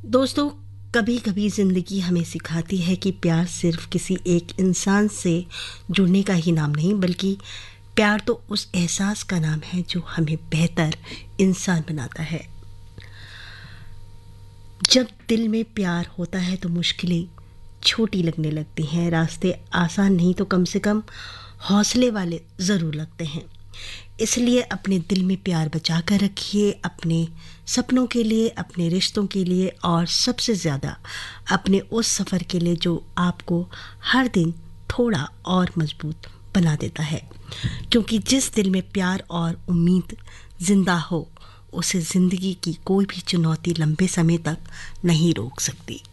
दोस्तों, कभी कभी ज़िंदगी हमें सिखाती है कि प्यार सिर्फ किसी एक इंसान से जुड़ने का ही नाम नहीं, बल्कि प्यार तो उस एहसास का नाम है जो हमें बेहतर इंसान बनाता है। जब दिल में प्यार होता है तो मुश्किलें छोटी लगने लगती हैं, रास्ते आसान नहीं तो कम से कम हौसले वाले ज़रूर लगते हैं। इसलिए अपने दिल में प्यार बचा कर रखिए, अपने सपनों के लिए, अपने रिश्तों के लिए और सबसे ज़्यादा अपने उस सफ़र के लिए जो आपको हर दिन थोड़ा और मजबूत बना देता है। क्योंकि जिस दिल में प्यार और उम्मीद ज़िंदा हो, उसे ज़िंदगी की कोई भी चुनौती लंबे समय तक नहीं रोक सकती।